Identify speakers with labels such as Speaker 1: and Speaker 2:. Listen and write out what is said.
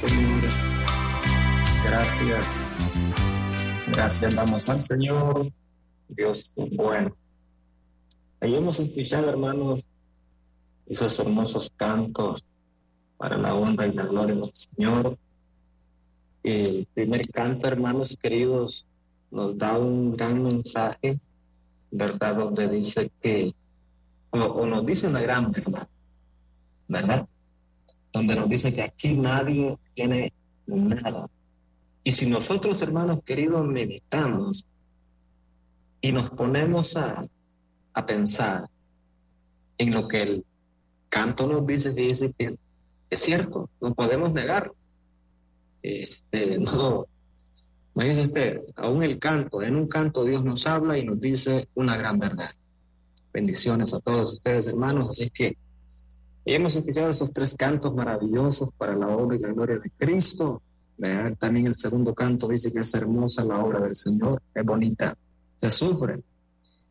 Speaker 1: Señor. Gracias. Gracias damos al Señor. Dios es bueno. Ahí hemos escuchado, hermanos, esos hermosos cantos para la honra y la gloria del Señor. El primer canto, hermanos queridos, nos da un gran mensaje, ¿verdad? Donde dice que, o nos dice una gran verdad, ¿verdad? Donde nos dice que aquí nadie tiene nada. Y si nosotros, hermanos queridos, meditamos y nos ponemos a pensar en lo que el canto nos dice, que dice que es cierto, no podemos negar. No dice usted, aún en un canto Dios nos habla y nos dice una gran verdad. Bendiciones a todos ustedes, hermanos. Así que hemos escuchado esos 3 cantos maravillosos para la obra y la gloria de Cristo. También el segundo canto dice que es hermosa la obra del Señor, es bonita, se sufre,